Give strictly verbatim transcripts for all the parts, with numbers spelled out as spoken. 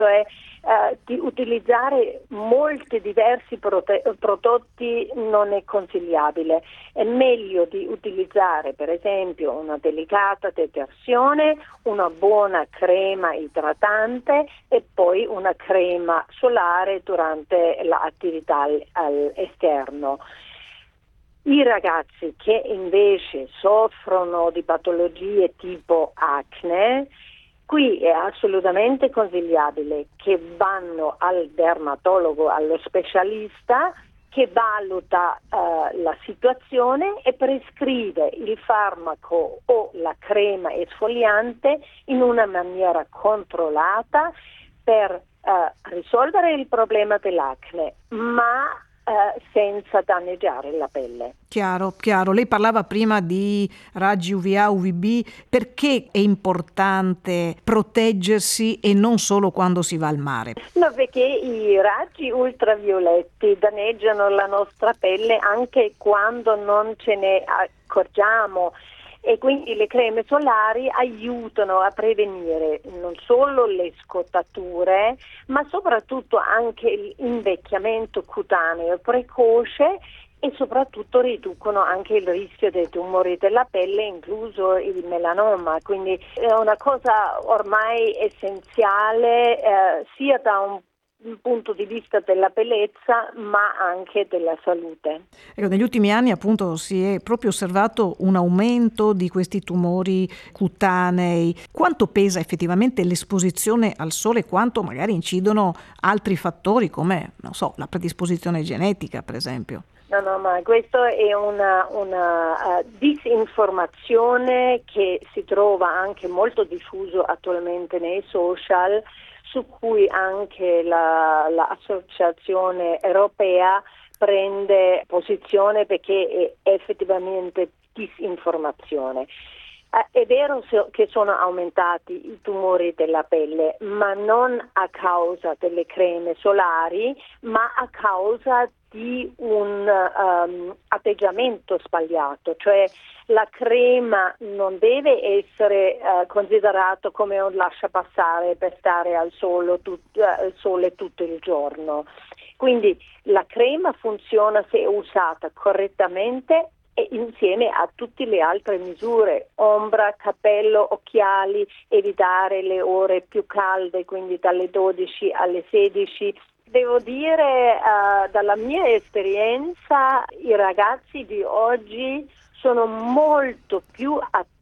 Cioè, eh, di utilizzare molti diversi prote- prodotti non è consigliabile. È meglio di utilizzare per esempio una delicata detersione, una buona crema idratante e poi una crema solare durante l'attività all'esterno. I ragazzi che invece soffrono di patologie tipo acne, qui è assolutamente consigliabile che vanno al dermatologo, allo specialista che valuta uh, la situazione e prescrive il farmaco o la crema esfoliante in una maniera controllata per uh, risolvere il problema dell'acne, ma uh, senza danneggiare la pelle. Chiaro, chiaro. Lei parlava prima di raggi U V A, U V B. Perché è importante proteggersi e non solo quando si va al mare? No, perché i raggi ultravioletti danneggiano la nostra pelle anche quando non ce ne accorgiamo e quindi le creme solari aiutano a prevenire non solo le scottature ma soprattutto anche l'invecchiamento cutaneo precoce e soprattutto riducono anche il rischio dei tumori della pelle, incluso il melanoma. Quindi è una cosa ormai essenziale eh, sia da un un punto di vista della bellezza ma anche della salute. Ecco, negli ultimi anni appunto si è proprio osservato un aumento di questi tumori cutanei. Quanto pesa effettivamente l'esposizione al sole, quanto magari incidono altri fattori come, non so, la predisposizione genetica per esempio? No, no, ma questo è una, una uh, disinformazione che si trova anche molto diffuso attualmente nei social, su cui anche la, l'associazione europea prende posizione perché è effettivamente disinformazione. Eh, è vero che sono aumentati i tumori della pelle, ma non a causa delle creme solari, ma a causa di un um, atteggiamento sbagliato, cioè la crema non deve essere uh, considerato come un lasciapassare per stare al sole, tut- uh, al sole tutto il giorno. Quindi la crema funziona se è usata correttamente e insieme a tutte le altre misure, ombra, cappello, occhiali, evitare le ore più calde, quindi dalle dodici alle sedici. Devo dire, uh, dalla mia esperienza, i ragazzi di oggi sono molto più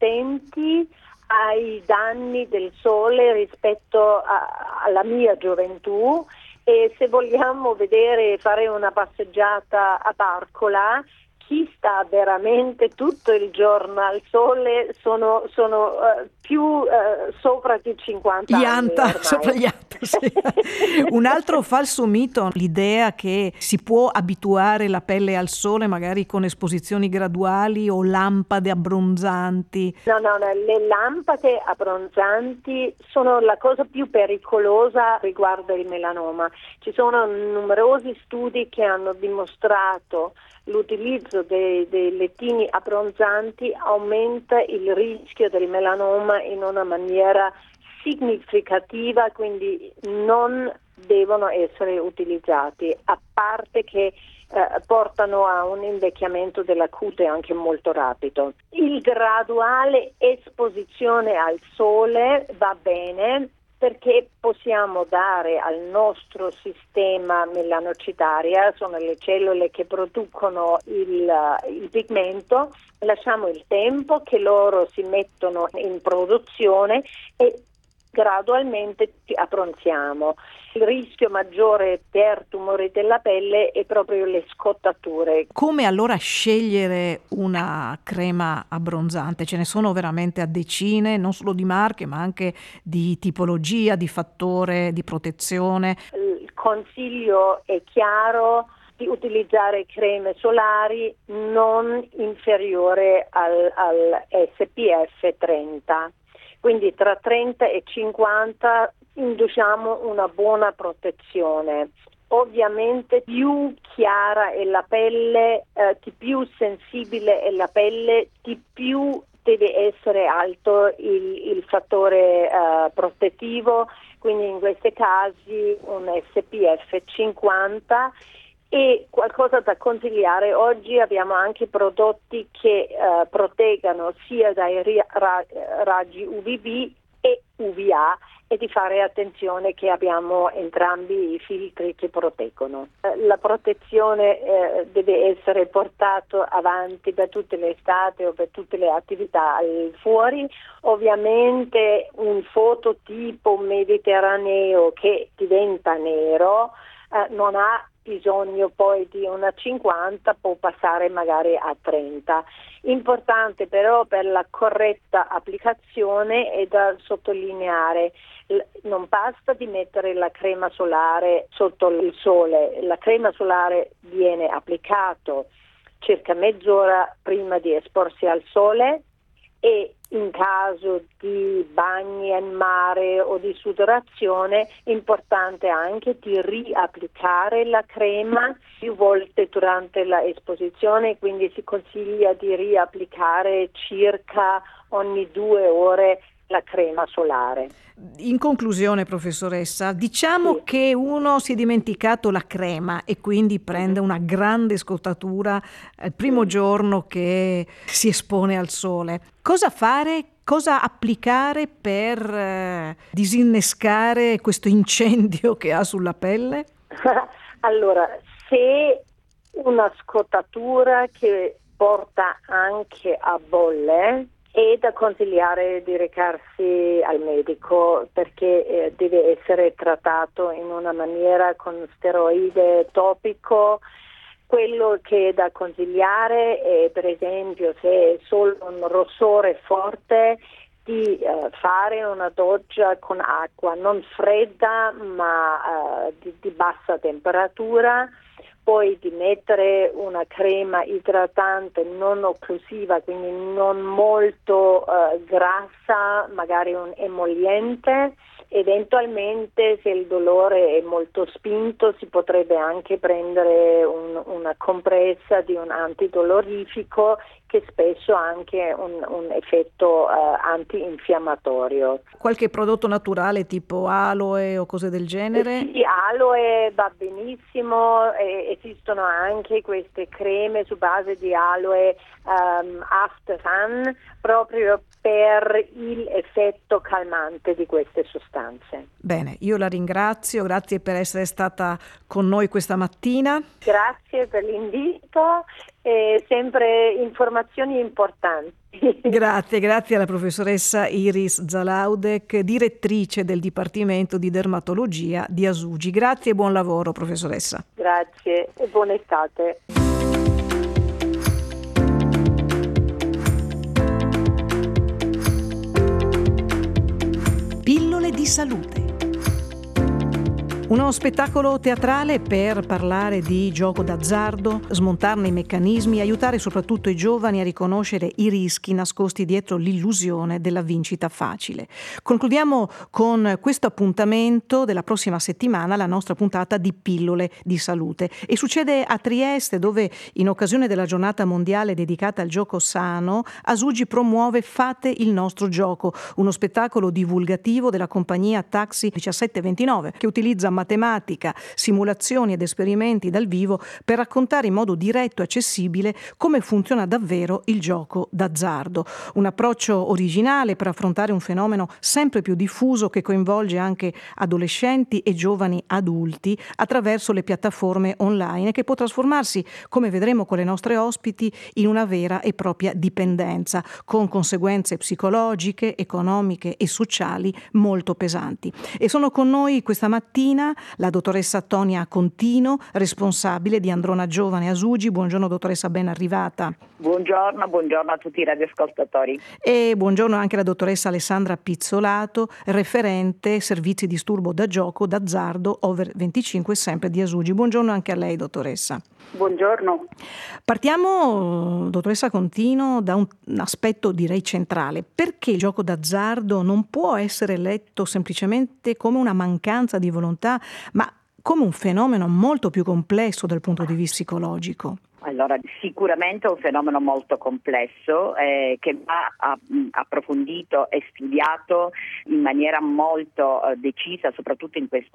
attenti ai danni del sole rispetto a, alla mia gioventù e se vogliamo vedere, fare una passeggiata a Barcola, chi sta veramente tutto il giorno al sole sono, sono uh, più uh, sopra di cinquanta gli anni anta, ormai. Sopra gli anta, sì. Un altro falso mito, l'idea che si può abituare la pelle al sole magari con esposizioni graduali o lampade abbronzanti. No, no, no, le lampade abbronzanti sono la cosa più pericolosa riguardo il melanoma. Ci sono numerosi studi che hanno dimostrato l'utilizzo dei, dei lettini abbronzanti aumenta il rischio del melanoma in una maniera significativa, quindi non devono essere utilizzati, a parte che eh, portano a un invecchiamento della cute anche molto rapido. Il graduale esposizione al sole va bene, perché possiamo dare al nostro sistema melanocitaria, sono le cellule che producono il, il pigmento, lasciamo il tempo che loro si mettono in produzione e gradualmente ci abbronziamo. Il rischio maggiore per tumori della pelle è proprio le scottature. Come allora scegliere una crema abbronzante? Ce ne sono veramente a decine, non solo di marche, ma anche di tipologia, di fattore, di protezione. Il consiglio è chiaro di utilizzare creme solari non inferiore al, al S P F trenta. Quindi tra trenta e cinquanta induciamo una buona protezione. Ovviamente più chiara è la pelle, eh, di più sensibile è la pelle, di più deve essere alto il, il fattore eh, protettivo, quindi in questi casi un S P F cinquanta. E qualcosa da consigliare: oggi abbiamo anche prodotti che eh, proteggano sia dai ri- ra- raggi U V B e U V A, e di fare attenzione che abbiamo entrambi i filtri che proteggono. Eh, la protezione eh, deve essere portata avanti per tutte le estati o per tutte le attività al fuori. Ovviamente un fototipo mediterraneo che diventa nero eh, non ha bisogno poi di una cinquanta, può passare magari a trenta. Importante però per la corretta applicazione è da sottolineare: non basta di mettere la crema solare sotto il sole, la crema solare viene applicato circa mezz'ora prima di esporsi al sole, e in caso di bagni in mare o di sudorazione è importante anche di riapplicare la crema più volte durante la esposizione, quindi si consiglia di riapplicare circa ogni due ore la crema solare. In conclusione, professoressa, diciamo Sì. che uno si è dimenticato la crema e quindi prende una grande scottatura il primo giorno che si espone al sole. Cosa fare? Cosa applicare per eh, disinnescare questo incendio che ha sulla pelle? Allora, se una scottatura che porta anche a bolle, è da consigliare di recarsi al medico, perché eh, deve essere trattato in una maniera con steroide topico. Quello che è da consigliare è, per esempio, se è solo un rossore forte, di eh, fare una doccia con acqua non fredda ma eh, di, di bassa temperatura, poi di mettere una crema idratante non occlusiva, quindi non molto eh, grassa, magari un emoliente. Eventualmente, se il dolore è molto spinto, si potrebbe anche prendere un, una compressa di un antidolorifico, che spesso ha anche un, un effetto uh, antinfiammatorio. Qualche prodotto naturale tipo aloe o cose del genere? Sì, aloe va benissimo, e esistono anche queste creme su base di aloe um, after sun, proprio per il effetto calmante di queste sostanze. Bene, io la ringrazio, grazie per essere stata con noi questa mattina. Grazie per l'invito e sempre informazioni importanti. Grazie, grazie alla professoressa Iris Zalaudek, direttrice del Dipartimento di Dermatologia di Asugi. Grazie e buon lavoro, professoressa. Grazie e buona estate. Pillole di salute. Uno spettacolo teatrale per parlare di gioco d'azzardo, smontarne i meccanismi e aiutare soprattutto i giovani a riconoscere i rischi nascosti dietro l'illusione della vincita facile. Concludiamo con questo appuntamento della prossima settimana, la nostra puntata di Pillole di salute. E succede a Trieste, dove in occasione della giornata mondiale dedicata al gioco sano, Asugi promuove Fate il nostro gioco, uno spettacolo divulgativo della compagnia Taxi diciassette ventinove che utilizza matematica, simulazioni ed esperimenti dal vivo per raccontare in modo diretto e accessibile come funziona davvero il gioco d'azzardo. Un approccio originale per affrontare un fenomeno sempre più diffuso che coinvolge anche adolescenti e giovani adulti attraverso le piattaforme online e che può trasformarsi, come vedremo con le nostre ospiti, in una vera e propria dipendenza, con conseguenze psicologiche, economiche e sociali molto pesanti. E sono con noi questa mattina la dottoressa Tonia Contino, responsabile di Androna Giovane Asugi. Buongiorno dottoressa, ben arrivata. Buongiorno, buongiorno a tutti i radioascoltatori. E buongiorno anche alla dottoressa Alessandra Pizzolato, referente servizi disturbo da gioco d'azzardo over venticinque sempre di Asugi. Buongiorno anche a lei, dottoressa. Buongiorno. Partiamo, dottoressa Contino, da un aspetto direi centrale. Perché il gioco d'azzardo non può essere letto semplicemente come una mancanza di volontà, ma come un fenomeno molto più complesso dal punto di vista psicologico? Allora, sicuramente è un fenomeno molto complesso eh, che va a, mh, approfondito e studiato in maniera molto eh, decisa, soprattutto in questi